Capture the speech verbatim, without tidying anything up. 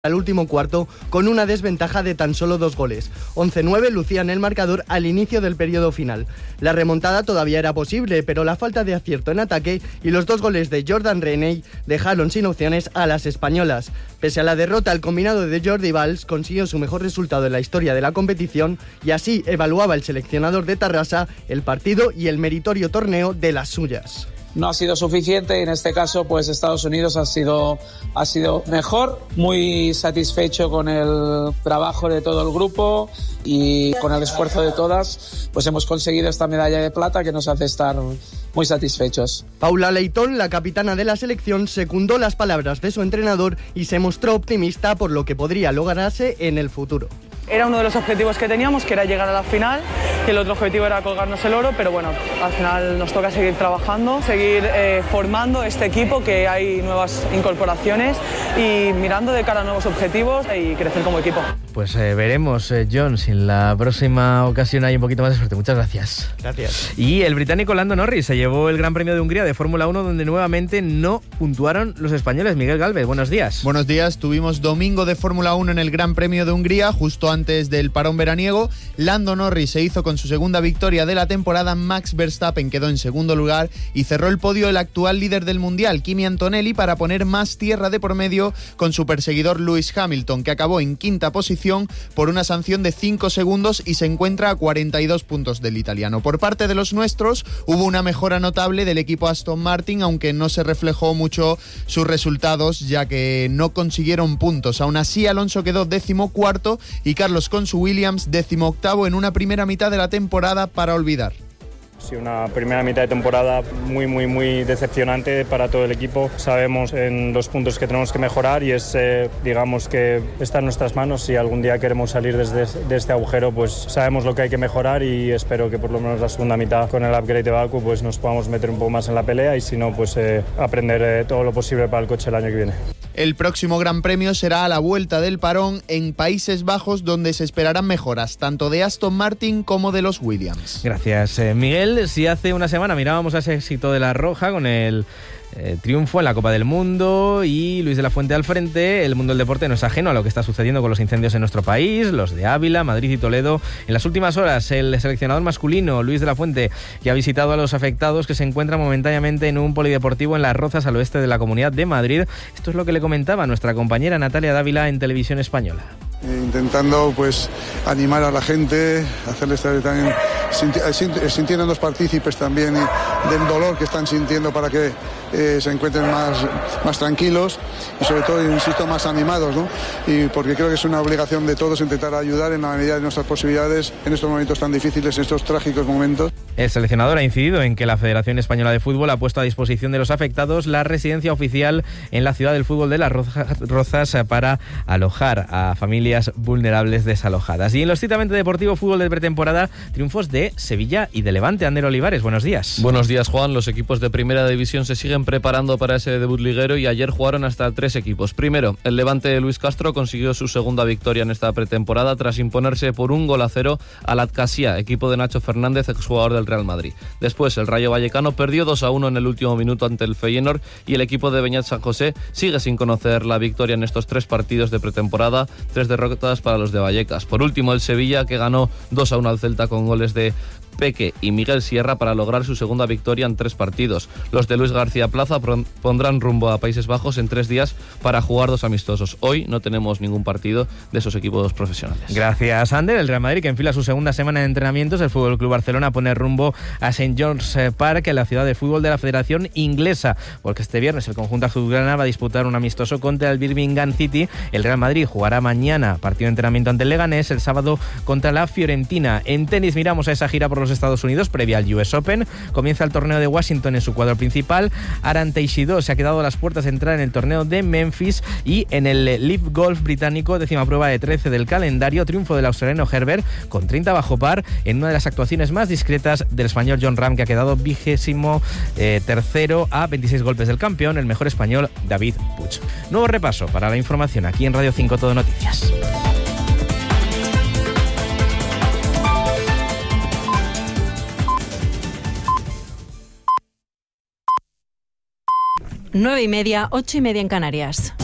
al último cuarto con una desventaja de tan solo dos goles. once nueve lucían el marcador al inicio del periodo final. La remontada todavía era posible, pero la falta de acierto en ataque y los dos goles de Jordan Reney dejaron sin opciones a las españolas. Pese a la derrota, el combinado de Jordi Valls consiguió su mejor resultado en la historia de la competición y así evaluaba el seleccionador de Tarrasa el partido y el meritorio torneo de las suyas. No ha sido suficiente y en este caso pues Estados Unidos ha sido, ha sido mejor, muy satisfecho con el trabajo de todo el grupo y con el esfuerzo de todas pues hemos conseguido esta medalla de plata que nos hace estar muy satisfechos. Paula Leitón, la capitana de la selección, secundó las palabras de su entrenador y se mostró optimista por lo que podría lograrse en el futuro. Era uno de los objetivos que teníamos, que era llegar a la final, y el otro objetivo era colgarnos el oro, pero bueno, al final nos toca seguir trabajando, seguir eh, formando este equipo, que hay nuevas incorporaciones y mirando de cara a nuevos objetivos y crecer como equipo. Pues eh, veremos, eh, John, si en la próxima ocasión hay un poquito más de suerte. Muchas gracias. Gracias. Y el británico Lando Norris se llevó el Gran Premio de Hungría de Fórmula uno, donde nuevamente no puntuaron los españoles. Miguel Gálvez, buenos días. Buenos días. Tuvimos domingo de Fórmula uno en el Gran Premio de Hungría, justo antes del parón veraniego. Lando Norris se hizo con su segunda victoria de la temporada. Max Verstappen quedó en segundo lugar y cerró el podio el actual líder del Mundial, Kimi Antonelli, para poner más tierra de por medio con su perseguidor Lewis Hamilton, que acabó en quinta posición por una sanción de cinco segundos y se encuentra a cuarenta y dos puntos del italiano. Por parte de los nuestros, hubo una mejora notable del equipo Aston Martin, aunque no se reflejó mucho sus resultados, ya que no consiguieron puntos. Aún así, Alonso quedó décimo cuarto y Carlos con su Williams décimo octavo en una primera mitad de la temporada para olvidar. Sí, una primera mitad de temporada muy, muy, muy decepcionante para todo el equipo. Sabemos en los puntos que tenemos que mejorar y es, eh, digamos que está en nuestras manos. Si algún día queremos salir desde de este agujero, pues sabemos lo que hay que mejorar y espero que por lo menos la segunda mitad con el upgrade de Baku pues nos podamos meter un poco más en la pelea y si no, pues eh, aprender eh, todo lo posible para el coche el año que viene. El próximo Gran Premio será a la vuelta del parón en Países Bajos, donde se esperarán mejoras tanto de Aston Martin como de los Williams. Gracias, eh, Miguel. Si hace una semana mirábamos a ese éxito de la Roja con el eh, triunfo en la Copa del Mundo y Luis de la Fuente al frente, el mundo del deporte no es ajeno a lo que está sucediendo con los incendios en nuestro país, los de Ávila, Madrid y Toledo. En las últimas horas, el seleccionador masculino, Luis de la Fuente, ya ha visitado a los afectados que se encuentran momentáneamente en un polideportivo en Las Rozas, al oeste de la Comunidad de Madrid. Esto es lo que le comentaba nuestra compañera Natalia Dávila en Televisión Española. Intentando pues animar a la gente, hacerles también sintiéndonos partícipes también del dolor que están sintiendo para que eh, se encuentren más, más tranquilos y sobre todo, insisto, más animados, ¿no? Y porque creo que es una obligación de todos intentar ayudar en la medida de nuestras posibilidades en estos momentos tan difíciles, en estos trágicos momentos. El seleccionador ha incidido en que la Federación Española de Fútbol ha puesto a disposición de los afectados la residencia oficial en la ciudad del fútbol de Las Rozas para alojar a familias vulnerables desalojadas. Y en lo estrictamente deportivo, fútbol de pretemporada, triunfos de Sevilla y de Levante. Ander Olivares, buenos días. Buenos días, Juan. Los equipos de primera división se siguen preparando para ese debut liguero y ayer jugaron hasta tres equipos. Primero, el Levante de Luis Castro consiguió su segunda victoria en esta pretemporada tras imponerse por un gol a cero al Atcasia, equipo de Nacho Fernández, exjugador del Real Madrid. Después, el Rayo Vallecano perdió dos a uno en el último minuto ante el Feyenoord y el equipo de Beñat San José sigue sin conocer la victoria en estos tres partidos de pretemporada, tres derrotas para los de Vallecas. Por último, el Sevilla, que ganó dos a uno al Celta con goles de Peque y Miguel Sierra para lograr su segunda victoria en tres partidos. Los de Luis García Plaza pondrán rumbo a Países Bajos en tres días para jugar dos amistosos. Hoy no tenemos ningún partido de esos equipos profesionales. Gracias, Ander. El Real Madrid, que enfila su segunda semana de entrenamientos, el F C Barcelona pone rumbo a Saint George's Park, en la ciudad de fútbol de la Federación Inglesa, porque este viernes el conjunto azulgrana va a disputar un amistoso contra el Birmingham City. El Real Madrid jugará mañana partido de entrenamiento ante el Leganés, el sábado contra la Fiorentina. En tenis miramos a esa gira por los Estados Unidos previa al U S Open. Comienza el torneo de Washington en su cuadro principal. Aran Teixidó se ha quedado a las puertas de entrar en el torneo de Memphis y en el Live Golf británico, décima prueba de trece del calendario, triunfo del australiano Herbert con treinta bajo par en una de las actuaciones más discretas del español Jon Rahm, que ha quedado vigésimo eh, tercero a veintiséis golpes del campeón, el mejor español David Puig. Nuevo repaso para la información aquí en Radio cinco Todo Noticias. Nueve y media, ocho y media en Canarias.